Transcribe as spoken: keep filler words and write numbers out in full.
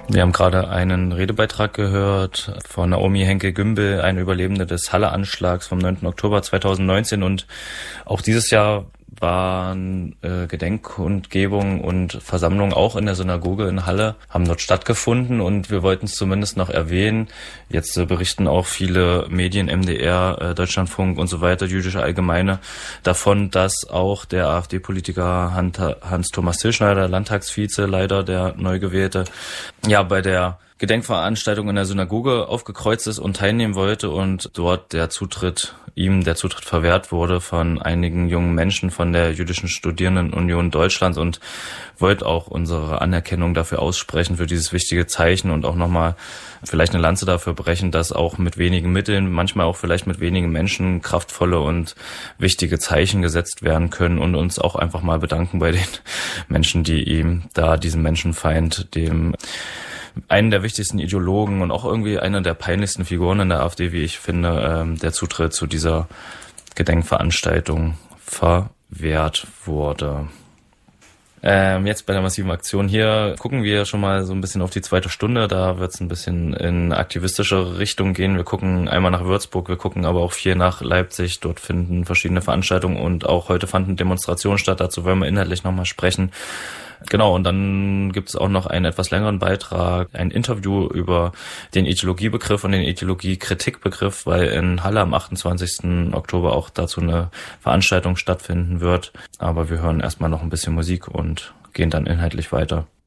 Wir haben gerade einen Redebeitrag gehört von Naomi Henke-Gümbel, eine Überlebende des Halle-Anschlags vom neunten Oktober zweitausendneunzehn. Und auch dieses Jahr waren äh, Gedenkkundgebungen und Versammlungen auch in der Synagoge in Halle, haben dort stattgefunden, und wir wollten es zumindest noch erwähnen. Jetzt äh, berichten auch viele Medien, M D R, äh, Deutschlandfunk und so weiter, Jüdische Allgemeine, davon, dass auch der AfD-Politiker Hans-Thomas Tilschneider, der Landtagsvize, leider der neu gewählte, ja bei der Gedenkveranstaltung in der Synagoge aufgekreuzt ist und teilnehmen wollte, und dort der Zutritt, ihm der Zutritt verwehrt wurde von einigen jungen Menschen von der Jüdischen Studierendenunion Deutschlands, und wollte auch unsere Anerkennung dafür aussprechen, für dieses wichtige Zeichen, und auch nochmal vielleicht eine Lanze dafür brechen, dass auch mit wenigen Mitteln, manchmal auch vielleicht mit wenigen Menschen, kraftvolle und wichtige Zeichen gesetzt werden können, und uns auch einfach mal bedanken bei den Menschen, die ihm da diesen Menschenfeind, dem einen der wichtigsten Ideologen und auch irgendwie einer der peinlichsten Figuren in der AfD, wie ich finde, ähm, der Zutritt zu dieser Gedenkveranstaltung verwehrt wurde. Ähm, jetzt bei der massiven Aktion hier gucken wir schon mal so ein bisschen auf die zweite Stunde. Da wird es ein bisschen in aktivistische Richtung gehen. Wir gucken einmal nach Würzburg, wir gucken aber auch viel nach Leipzig. Dort finden verschiedene Veranstaltungen, und auch heute fanden Demonstrationen statt. Dazu wollen wir inhaltlich nochmal sprechen. Genau, und dann gibt es auch noch einen etwas längeren Beitrag, ein Interview über den Ideologiebegriff und den Ideologiekritikbegriff, weil in Halle am achtundzwanzigsten Oktober auch dazu eine Veranstaltung stattfinden wird. Aber wir hören erstmal noch ein bisschen Musik und gehen dann inhaltlich weiter.